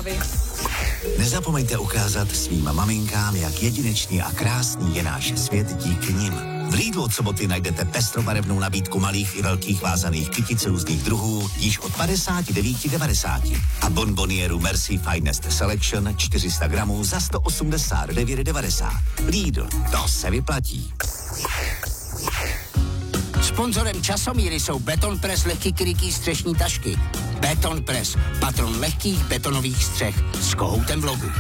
zprávy. Nezapomeňte ukázat svým maminkám, jak jedinečný a krásný je náš svět díky nim. V Lidlu od soboty najdete pestrobarevnou nabídku malých i velkých vázaných kytic různých druhů již od 59,90 a bonbonieru Merci Finest Selection 400 gramů za 189,90. Lidl, to se vyplatí. Sponzorem Časomíry jsou Betonpress lehký krytý střešní tašky. Betonpress, patron lehkých betonových střech s kohoutem v logu.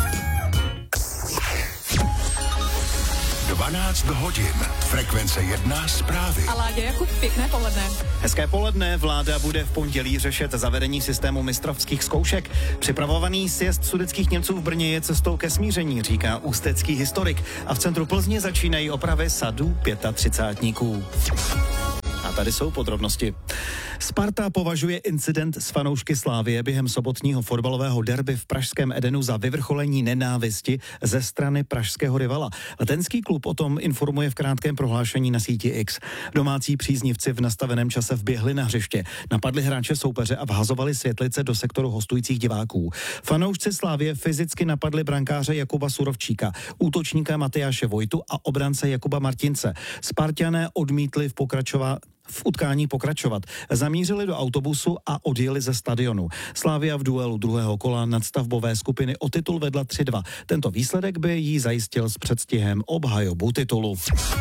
12 hodin. Frekvence 1 zprávy. A Láďa Jakub, pěkné poledne. Hezké poledne. Vláda bude v pondělí řešit zavedení systému mistrovských zkoušek. Připravovaný sjezd sudetských Němců v Brně je cestou ke smíření, říká ústecký historik. A v centru Plzně začínají opravy sadů 35. A tady jsou podrobnosti. Sparta považuje incident s fanoušky Slavie během sobotního fotbalového derby v pražském Edenu za vyvrcholení nenávisti ze strany pražského rivala. Letenský klub o tom informuje v krátkém prohlášení na síti X. Domácí příznivci v nastaveném čase vběhli na hřiště, napadli hráče soupeře a vhazovali světlice do sektoru hostujících diváků. Fanoušci Slavie fyzicky napadli brankáře Jakuba Surovčíka, útočníka Matyáše Vojtu a obránce Jakuba Martince. Sparťané odmítli v utkání pokračovat. Zamířili do autobusu a odjeli ze stadionu. Slavia v duelu druhého kola nadstavbové skupiny o titul vedla 3-2. Tento výsledek by jí zajistil s předstihem obhajobu titulu.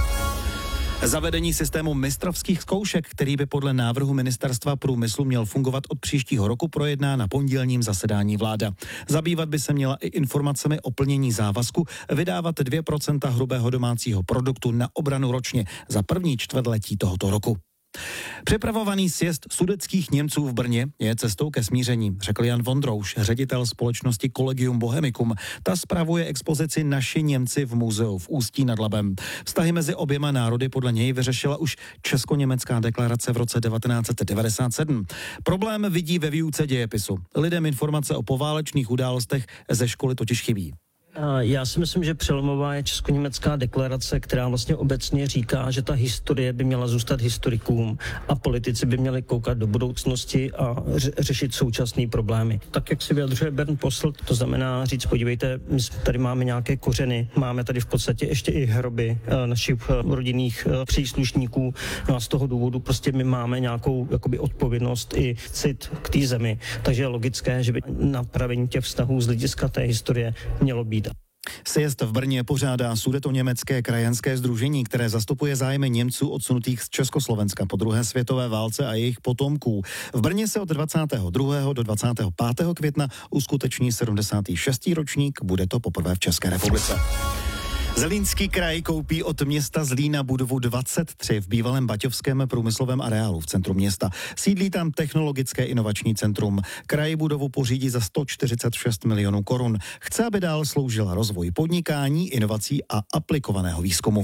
Zavedení systému mistrovských zkoušek, který by podle návrhu Ministerstva průmyslu měl fungovat od příštího roku, projedná na pondělním zasedání vláda. Zabývat by se měla i informacemi o plnění závazku vydávat 2% hrubého domácího produktu na obranu ročně za první čtvrtletí tohoto roku. Připravovaný sjezd sudetských Němců v Brně je cestou ke smíření, řekl Jan Vondrouš, ředitel společnosti Collegium Bohemicum. Ta spravuje expozici Naši Němci v muzeu v Ústí nad Labem. Vztahy mezi oběma národy podle něj vyřešila už Česko-německá deklarace v roce 1997. Problém vidí ve výuce dějepisu. Lidem informace o poválečných událostech ze školy totiž chybí. Já si myslím, že přelomová je Česko-německá deklarace, která vlastně obecně říká, že ta historie by měla zůstat historikům a politici by měli koukat do budoucnosti a řešit současné problémy. Tak, jak si vyjadřuje Bernd Posselt, to znamená říct, podívejte, my tady máme nějaké kořeny, máme tady v podstatě ještě i hroby našich rodinných příslušníků, no a z toho důvodu prostě my máme nějakou jakoby odpovědnost i cit k té zemi. Takže je logické, že by napravení těch vztahů z hlediska té historie mělo být. Sjezd v Brně pořádá Sudetoněmecké krajanské sdružení, které zastupuje zájmy Němců odsunutých z Československa po druhé světové válce a jejich potomků. V Brně se od 22. do 25. května uskuteční 76. ročník, bude to poprvé v České republice. Zlínský kraj koupí od města Zlína budovu 23 v bývalém baťovském průmyslovém areálu v centru města. Sídlí tam technologické inovační centrum. Kraj budovu pořídí za 146 milionů korun. Chce, aby dál sloužila rozvoji podnikání, inovací a aplikovaného výzkumu.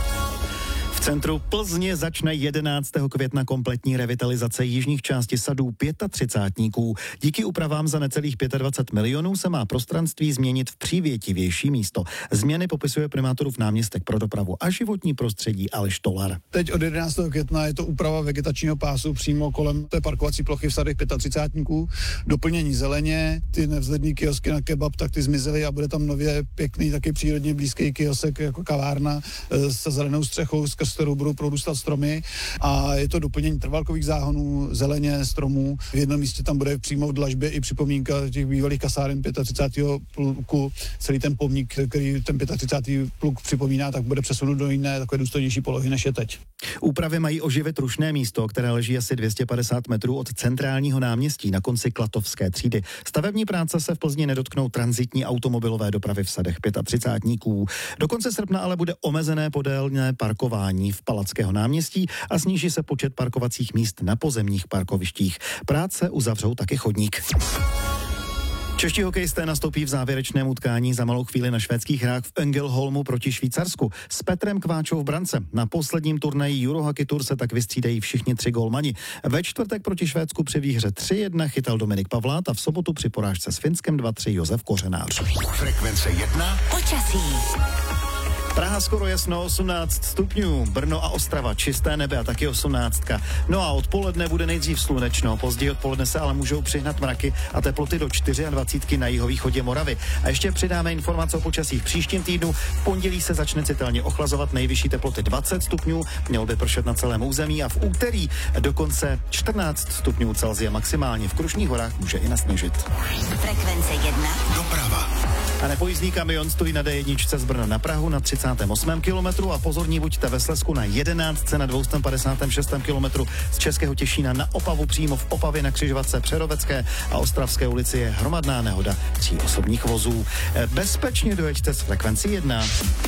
V centru Plzně začne 11. května kompletní revitalizace jižních částí sadů 35. Díky úpravám za necelých 25 milionů se má prostranství změnit v přívětivější místo. Změny popisuje primátorův náměstek pro dopravu a životní prostředí Aleš Tolar. Teď od 11. května je to úprava vegetačního pásu přímo kolem té parkovací plochy v sadech 35. Doplnění zeleně, ty nevzhlední kiosky na kebab, tak ty zmizely a bude tam nově pěkný, taky přírodně blízký kiosek jako kavárna se zelenou střechou, skrz kterou budou prorůstat stromy a je to doplnění trvalkových záhonů, zeleně, stromů. V jednom místě tam bude přímo v dlažbě i připomínka těch bývalých kasáren 35. pluku. Celý ten pomník, který ten 35. pluk připomíná, tak bude přesunut do jiné takové důstojnější polohy, než je teď. Úpravy mají oživit rušné místo, které leží asi 250 metrů od centrálního náměstí na konci Klatovské třídy. Stavební práce se v Plzni nedotknou tranzitní automobilové dopravy v sadech 35. Do konce srpna ale bude omezené podélné parkování v Palackého náměstí a sníží se počet parkovacích míst na pozemních parkovištích. Práce uzavřou taky chodník. Čeští hokejisté nastoupí v závěrečném utkání za malou chvíli na švédských hrách v Ängelholmu proti Švýcarsku s Petrem Kváčou v brance. Na posledním turnaji Eurohockey Tour se tak vystřídají všichni 3 golmani. Ve čtvrtek proti Švédsku při výhře 3-1 chytal Dominik Pavlát a v sobotu při porážce s Finskem 2-3 Josef Kořenář. Frekvence 1. Počasí. Praha skoro jasno 18 stupňů, Brno a Ostrava čisté nebe a taky 18. No a odpoledne bude nejdřív slunečno, později odpoledne se ale můžou přihnat mraky a teploty do 24 na jihovýchodě Moravy. A ještě přidáme informace o počasí v příštím týdnu. V pondělí se začne citelně ochlazovat, nejvyšší teploty 20 stupňů, mělo by pršet na celém území a v úterý dokonce 14 stupňů Celsia maximálně. V Krušných horách může i nasněžit. Frekvence 1. Doprava. A nepojízdný kamion stojí na D1 z Brna na Prahu na 38. kilometru a pozorní buďte ve Slezsku na 11. na 256. kilometru z Českého Těšína na Opavu přímo v Opavě na křižovatce Přerovecké a Ostravské ulici je hromadná nehoda 3 osobních vozů. Bezpečně dojeďte s Frekvencí 1.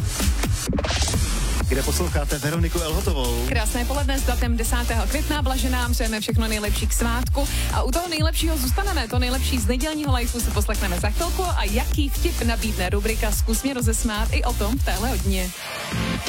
Kde posloucháte Veroniku Elhotovou. Krásné poledne s datem 10. května, blaženám, přejeme všechno nejlepší k svátku a u toho nejlepšího zůstaneme. To nejlepší z nedělního lifeu se poslechneme za chvilku a jaký vtip nabídne rubrika Zkus mě rozesmát, i o tom v téhle hodině.